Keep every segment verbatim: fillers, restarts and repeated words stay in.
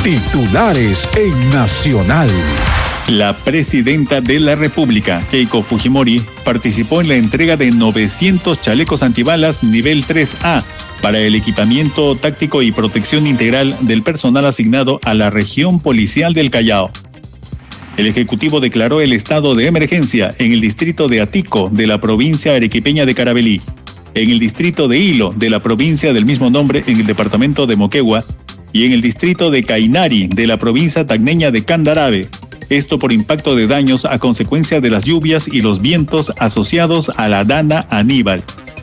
Titulares en Nacional. La presidenta de la República, Keiko Fujimori, participó en la entrega de novecientos chalecos antibalas nivel tres A para el equipamiento táctico y protección integral del personal asignado a la región policial del Callao. El Ejecutivo declaró el estado de emergencia en el distrito de Atico de la provincia arequipeña de Carabalí, en el distrito de Hilo de la provincia del mismo nombre en el departamento de Moquegua y en el distrito de Cainari de la provincia tacneña de Candarave. Esto por impacto de daños a consecuencia de las lluvias y los vientos asociados a la Dana Aníbal.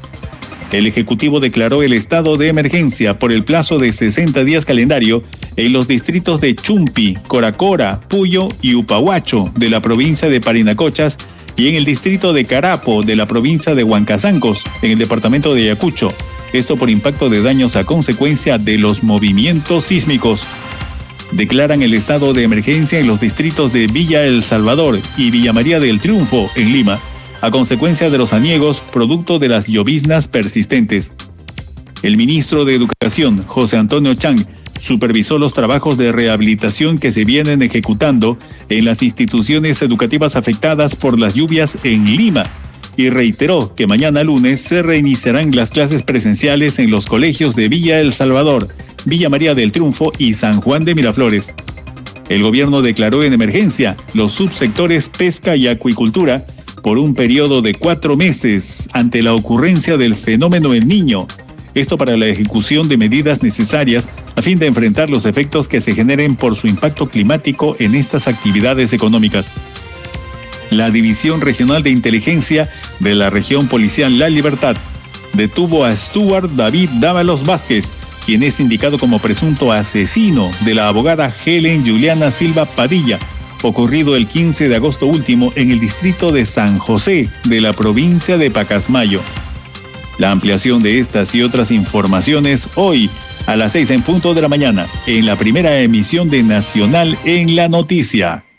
El Ejecutivo declaró el estado de emergencia por el plazo de sesenta días calendario en los distritos de Chumpi, Coracora, Puyo y Upahuacho de la provincia de Parinacochas y en el distrito de Carapo de la provincia de Huancazancos, en el departamento de Ayacucho. Esto por impacto de daños a consecuencia de los movimientos sísmicos. Declaran el estado de emergencia en los distritos de Villa El Salvador y Villa María del Triunfo, en Lima, a consecuencia de los aniegos producto de las lloviznas persistentes. El ministro de Educación, José Antonio Chang, supervisó los trabajos de rehabilitación que se vienen ejecutando en las instituciones educativas afectadas por las lluvias en Lima y reiteró que mañana lunes se reiniciarán las clases presenciales en los colegios de Villa El Salvador, Villa María del Triunfo y San Juan de Miraflores. El gobierno declaró en emergencia los subsectores pesca y acuicultura por un periodo de cuatro meses ante la ocurrencia del fenómeno El Niño. Esto para la ejecución de medidas necesarias a fin de enfrentar los efectos que se generen por su impacto climático en estas actividades económicas. La División Regional de Inteligencia de la Región Policial La Libertad detuvo a Stuart David Dávalos Vázquez, quien es indicado como presunto asesino de la abogada Helen Juliana Silva Padilla, ocurrido el quince de agosto último en el distrito de San José de la provincia de Pacasmayo. La ampliación de estas y otras informaciones hoy a las seis en punto de la mañana en la primera emisión de Nacional en la Noticia.